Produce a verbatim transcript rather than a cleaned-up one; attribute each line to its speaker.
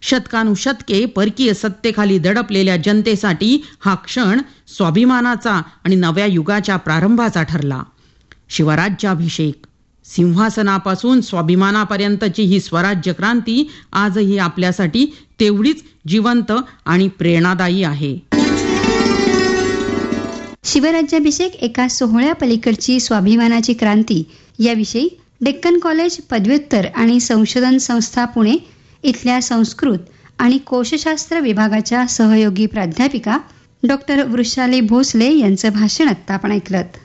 Speaker 1: शतकानुशतके परकीय सत्तेखाली दडपलेल्या जनतेसाठी हा क्षण स्वाभिमानाचा आणि नव्या युगाच्या प्रारंभाचा ठरला. शिवराज्याभिषेक, सिंहासनापासून स्वाभिमानापर्यंतची ही स्वराज्य क्रांती आजही आपल्यासाठी तेवढीच जिवंत आणि प्रेरणादायी आहे.
Speaker 2: शिवराज्याभिषेक एका सोहळ्या पलीकडची स्वाभिमानाची क्रांती याविषयी डेक्कन कॉलेज पदव्युत्तर आणि संशोधन संस्था पुणे इथल्या संस्कृत आणि कोशशास्त्र विभागाच्या सहयोगी प्राध्यापिका डॉक्टर वृषाली भोसले यांचं भाषण आत्ता आपण ऐकलं.